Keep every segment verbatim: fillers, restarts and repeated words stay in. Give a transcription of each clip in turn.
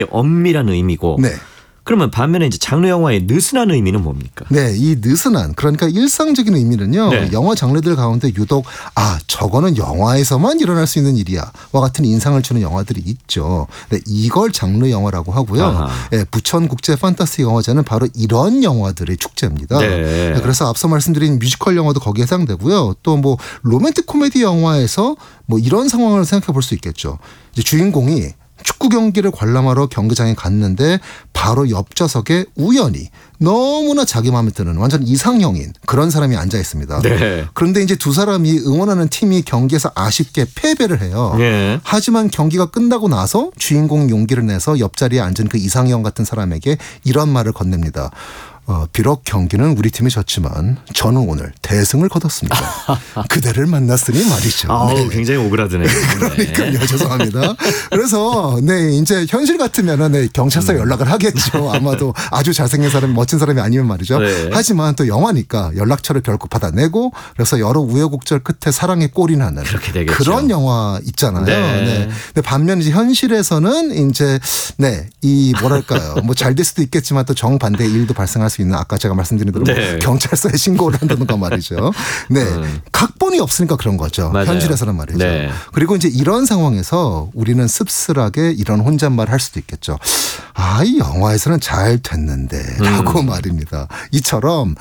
엄밀한 의미고. 네. 그러면 반면에 이제 장르 영화의 느슨한 의미는 뭡니까? 네, 이 느슨한 그러니까 일상적인 의미는요. 네. 영화 장르들 가운데 유독 아 저거는 영화에서만 일어날 수 있는 일이야와 같은 인상을 주는 영화들이 있죠. 네, 이걸 장르 영화라고 하고요. 네, 부천 국제 판타스틱 영화제는 바로 이런 영화들의 축제입니다. 네. 네, 그래서 앞서 말씀드린 뮤지컬 영화도 거기에 해당되고요. 또 뭐 로맨틱 코미디 영화에서 뭐 이런 상황을 생각해 볼 수 있겠죠. 이제 주인공이 축구 경기를 관람하러 경기장에 갔는데 바로 옆좌석에 우연히 너무나 자기 마음에 드는 완전 이상형인 그런 사람이 앉아 있습니다. 네. 그런데 이제 두 사람이 응원하는 팀이 경기에서 아쉽게 패배를 해요. 네. 하지만 경기가 끝나고 나서 주인공 용기를 내서 옆자리에 앉은 그 이상형 같은 사람에게 이런 말을 건넵니다. 어, 비록 경기는 우리 팀이 졌지만 저는 오늘 대승을 거뒀습니다. 그대를 만났으니 말이죠. 아우, 네. 굉장히 오그라드네요. 그러니까요. 네. 죄송합니다. 그래서 네 이제 현실 같으면 네, 경찰서에 연락을 하겠죠. 아마도 아주 잘생긴 사람이 멋진 사람이 아니면 말이죠. 네. 하지만 또 영화니까 연락처를 결국 받아내고 그래서 여러 우여곡절 끝에 사랑에 꼴이 나는 그렇게 되겠죠. 그런 영화 있잖아요. 네. 네. 근데 반면 이제 현실에서는 이제 네 이 뭐랄까요. 뭐 잘 될 수도 있겠지만 또 정반대의 일도 발생할 수 있는 아까 제가 말씀드린 대로 네. 뭐 경찰서에 신고를 한다든가 말이죠. 네. 음. 각본이 없으니까 그런 거죠. 맞아요. 현실에서는 말이죠. 네. 그리고 이제 이런 상황에서 우리는 씁쓸하게 이런 혼잣말을 할 수도 있겠죠. 아, 이 영화에서는 잘 됐는데 라고 음. 말입니다. 이처럼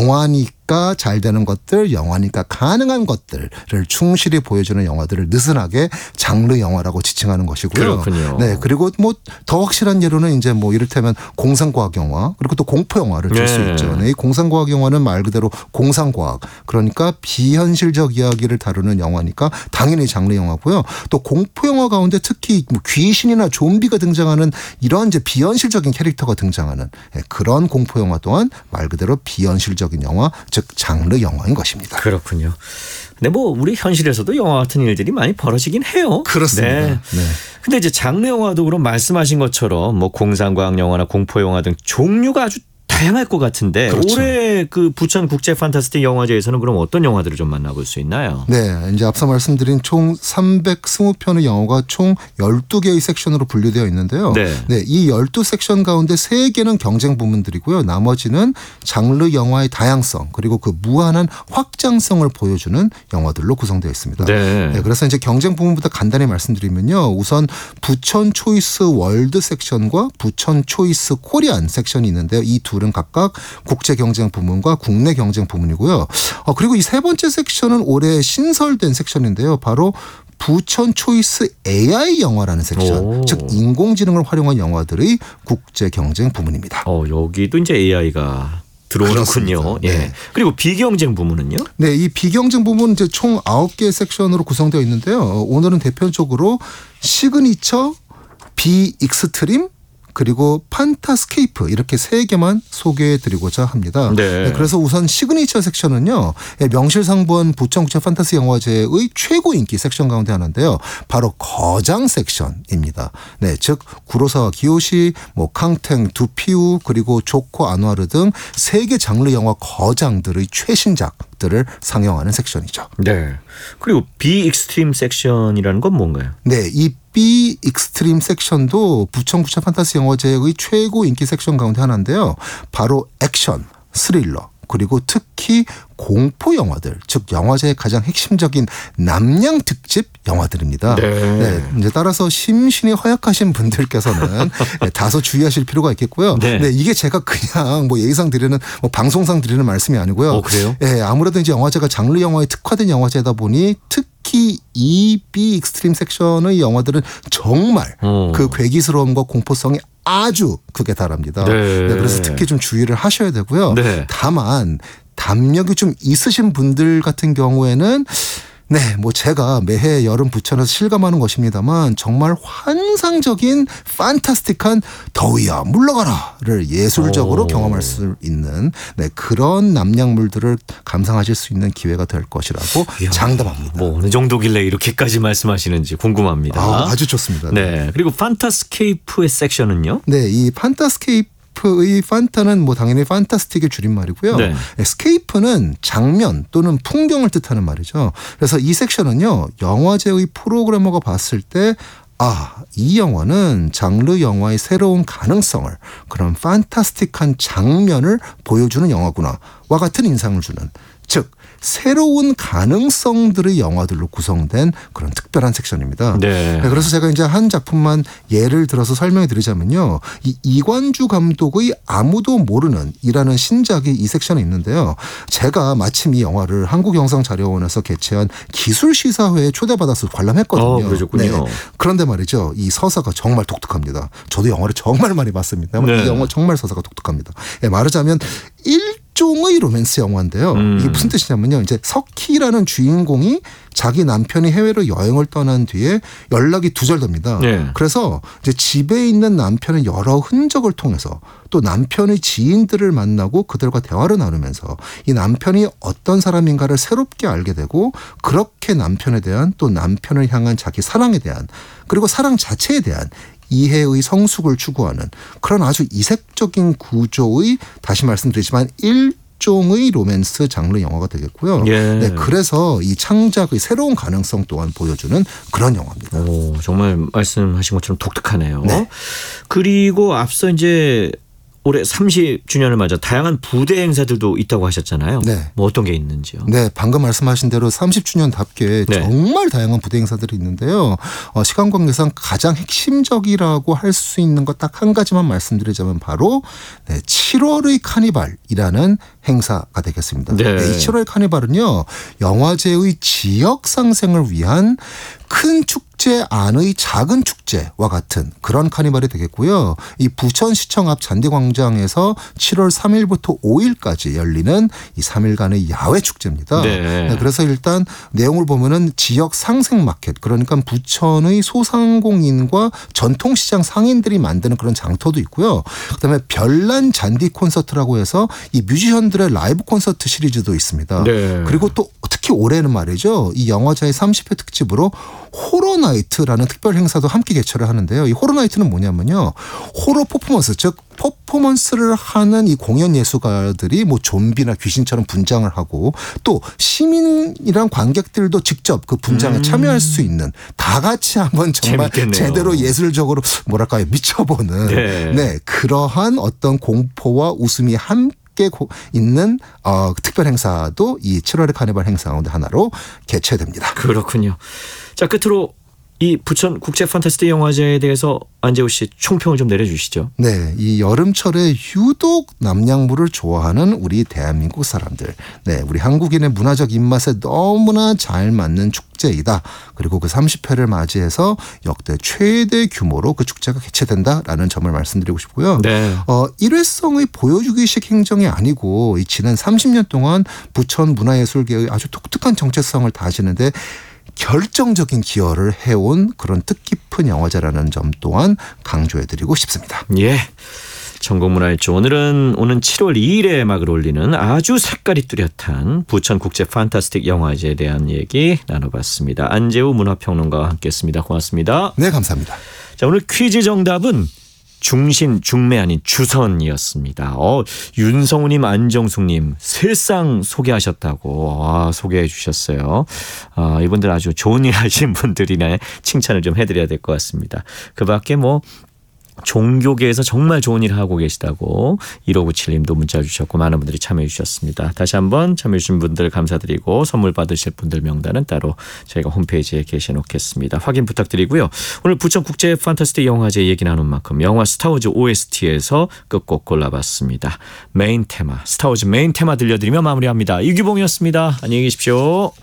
영화니까 잘 되는 것들, 영화니까 가능한 것들을 충실히 보여주는 영화들을 느슨하게 장르 영화라고 지칭하는 것이고요. 그렇군요. 네. 그리고 뭐 더 확실한 예로는 이제 뭐 이를테면 공상과학 영화 그리고 또 공포 영화를 줄 수 네. 있죠. 네. 이 공상과학 영화는 말 그대로 공상과학 그러니까 비현실적 이야기를 다루는 영화니까 당연히 장르 영화고요. 또 공포 영화 가운데 특히 뭐 귀신이나 좀비가 등장하는 이런 이제 비현실적인 캐릭터가 등장하는 그런 공포 영화 또한 말 그대로 비현실적인 영화 즉 장르 영화인 것입니다. 그렇군요. 근데 뭐 우리 현실에서도 영화 같은 일들이 많이 벌어지긴 해요. 그렇습니다. 네. 네. 근데 이제 장르 영화도 그럼 말씀하신 것처럼 뭐 공상과학 영화나 공포 영화 등 종류가 아주 다양할 것 같은데 그렇죠. 올해 그 부천 국제 판타스틱 영화제에서는 그럼 어떤 영화들을 좀 만나볼 수 있나요? 네, 이제 앞서 말씀드린 총 삼백이십 편의 영화가 총 열두 개의 섹션으로 분류되어 있는데요. 네. 네, 이 열두 섹션 가운데 세 개는 경쟁 부문들이고요. 나머지는 장르 영화의 다양성 그리고 그 무한한 확장성을 보여주는 영화들로 구성되어 있습니다. 네. 네, 그래서 이제 경쟁 부문부터 간단히 말씀드리면요. 우선 부천 초이스 월드 섹션과 부천 초이스 코리안 섹션이 있는데요. 이 둘은 각각 국제 경쟁 부문과 국내 경쟁 부문이고요. 어, 그리고 이 세 번째 섹션은 올해 신설된 섹션인데요. 바로 부천 초이스 에이아이 영화라는 섹션, 오. 즉 인공지능을 활용한 영화들의 국제 경쟁 부문입니다. 어, 여기도 이제 에이아이가 들어오는군요. 그렇습니다. 예. 네. 그리고 비경쟁 부문은요? 네, 이 비경쟁 부문은 이제 총 아홉 개의 섹션으로 구성되어 있는데요. 오늘은 대표적으로 시그니처, 비 익스트림, 그리고 판타스케이프 이렇게 세 개만 소개해드리고자 합니다. 네. 네, 그래서 우선 시그니처 섹션은요. 명실상부한 부천국제 판타스 영화제의 최고 인기 섹션 가운데 하나인데요. 바로 거장 섹션입니다. 네, 즉 구로사와 기요시, 뭐 캉탱, 두피우 그리고 조코 아누아르 등 세계 장르 영화 거장들의 최신작들을 상영하는 섹션이죠. 네. 그리고 비 익스트림 섹션이라는 건 뭔가요? 네, 이 B 익스트림 섹션도 부천국제 판타스 영화제의 최고 인기 섹션 가운데 하나인데요. 바로 액션, 스릴러, 그리고 특히 공포 영화들, 즉 영화제의 가장 핵심적인 남양 특집 영화들입니다. 네. 네, 이제 따라서 심신이 허약하신 분들께서는 다소 주의하실 필요가 있겠고요. 네. 네, 이게 제가 그냥 뭐 예의상 드리는 뭐 방송상 드리는 말씀이 아니고요. 어, 그래요? 네, 아무래도 이제 영화제가 장르 영화에 특화된 영화제다 보니 특히 이 B 익스트림 섹션의 영화들은 정말 어. 그 괴기스러움과 공포성이 아주 극에 달합니다. 네. 네, 그래서 특히 좀 주의를 하셔야 되고요. 네. 다만 담력이 좀 있으신 분들 같은 경우에는 네, 뭐 제가 매해 여름 부천에서 실감하는 것입니다만 정말 환상적인 판타스틱한 더위야 물러가라를 예술적으로 오. 경험할 수 있는 네, 그런 남양물들을 감상하실 수 있는 기회가 될 것이라고 이야, 장담합니다. 뭐 어느 정도길래 이렇게까지 말씀하시는지 궁금합니다. 아, 아주 좋습니다. 네. 그리고 판타스케이프의 섹션은요? 네, 이 판타스케이프 의 판타는 뭐 당연히 판타스틱의 줄임말이고요. 네. 스케이프는 장면 또는 풍경을 뜻하는 말이죠. 그래서 이 섹션은요. 영화제의 프로그래머가 봤을 때 아, 이 영화는 장르 영화의 새로운 가능성을 그런 판타스틱한 장면을 보여주는 영화구나와 같은 인상을 주는 즉 새로운 가능성들의 영화들로 구성된 그런 특별한 섹션입니다. 네. 네, 그래서 제가 이제 한 작품만 예를 들어서 설명해 드리자면요. 이 이관주 감독의 아무도 모르는 이라는 신작이 이 섹션에 있는데요. 제가 마침 이 영화를 한국영상자료원에서 개최한 기술시사회에 초대받아서 관람했거든요. 어, 그러셨군요. 네. 그런데 말이죠. 이 서사가 정말 독특합니다. 저도 영화를 정말 많이 봤습니다. 네. 이 영화 정말 서사가 독특합니다. 네, 말하자면 일 종의 로맨스 영화인데요. 음. 이게 무슨 뜻이냐면요. 이제 석희라는 주인공이 자기 남편이 해외로 여행을 떠난 뒤에 연락이 두절됩니다. 네. 그래서 이제 집에 있는 남편의 여러 흔적을 통해서 또 남편의 지인들을 만나고 그들과 대화를 나누면서 이 남편이 어떤 사람인가를 새롭게 알게 되고 그렇게 남편에 대한 또 남편을 향한 자기 사랑에 대한 그리고 사랑 자체에 대한 이해의 성숙을 추구하는 그런 아주 이색적인 구조의 다시 말씀드리지만 일종의 로맨스 장르 영화가 되겠고요. 예. 네, 그래서 이 창작의 새로운 가능성 또한 보여주는 그런 영화입니다. 오, 정말 말씀하신 것처럼 독특하네요. 네. 그리고 앞서 이제 올해 삼십 주년을 맞아 다양한 부대 행사들도 있다고 하셨잖아요. 네. 뭐 어떤 게 있는지요? 네, 방금 말씀하신 대로 삼십 주년답게 네. 정말 다양한 부대 행사들이 있는데요. 어, 시간 관계상 가장 핵심적이라고 할 수 있는 것 딱 한 가지만 말씀드리자면 바로 네, 칠월의 카니발이라는 행사가 되겠습니다. 네. 네, 이 칠월 카니발은요. 영화제의 지역 상생을 위한 큰 축제 안의 작은 축제와 같은 그런 카니발이 되겠고요. 이 부천시청 앞 잔디광장에서 칠월 삼일부터 오일까지 열리는 이 삼 일간의 야외 축제입니다. 네. 네, 그래서 일단 내용을 보면은 지역 상생 마켓 그러니까 부천의 소상공인과 전통시장 상인들이 만드는 그런 장터도 있고요. 그다음에 별난 잔디 콘서트라고 해서 이 뮤지션들의 라이브 콘서트 시리즈도 있습니다. 네. 그리고 또 특히 올해는 말이죠. 이 영화제의 삼십 회 특집으로 호러나이트라는 특별 행사도 함께 개최를 하는데요. 이 호러나이트는 뭐냐면요. 호러 퍼포먼스 즉 퍼포먼스를 하는 이 공연 예술가들이 뭐 좀비나 귀신처럼 분장을 하고 또 시민이랑 관객들도 직접 그 분장에 음. 참여할 수 있는 다 같이 한번 정말 재밌겠네요. 제대로 예술적으로 뭐랄까요 미쳐보는 네. 네 그러한 어떤 공포와 웃음이 함께 있는 어, 특별 행사도 이 칠월의 카니발 행사 가운데 하나로 개최됩니다. 그렇군요. 자, 끝으로 이 부천 국제 판타스틱 영화제에 대해서 안재호 씨 총평을 좀 내려주시죠. 네, 이 여름철에 유독 남양물을 좋아하는 우리 대한민국 사람들, 네, 우리 한국인의 문화적 입맛에 너무나 잘 맞는 축제이다. 그리고 그 삼십 회를 맞이해서 역대 최대 규모로 그 축제가 개최된다라는 점을 말씀드리고 싶고요. 네. 어, 일회성의 보여주기식 행정이 아니고 이 지난 삼십 년 동안 부천 문화예술계의 아주 독특한 정체성을 다지는데 결정적인 기여를 해온 그런 뜻깊은 영화제라는 점 또한 강조해드리고 싶습니다. 예. 전국문화일주 오늘은 오는 칠월 이일에 막을 올리는 아주 색깔이 뚜렷한 부천 국제 판타스틱 영화제에 대한 얘기 나눠봤습니다. 안재우 문화평론가와 함께했습니다. 고맙습니다. 네, 감사합니다. 자, 오늘 퀴즈 정답은 중신 중매 아닌 주선이었습니다. 어, 윤성우님, 안정숙님 실상 소개하셨다고 아, 소개해 주셨어요. 아, 이분들 아주 좋은 일 하신 분들이네 칭찬을 좀 해드려야 될 것 같습니다. 그밖에 뭐 종교계에서 정말 좋은 일을 하고 계시다고 일오구칠님도 문자 주셨고 많은 분들이 참여해 주셨습니다. 다시 한번 참여해 주신 분들 감사드리고 선물 받으실 분들 명단은 따로 저희가 홈페이지에 게시해 놓겠습니다. 확인 부탁드리고요. 오늘 부천 국제 판타스틱 영화제 얘기 나눈 만큼 영화 스타워즈 오에스티에서 끝곡 골라봤습니다. 메인 테마 스타워즈 메인 테마 들려드리며 마무리합니다. 이규봉이었습니다. 안녕히 계십시오.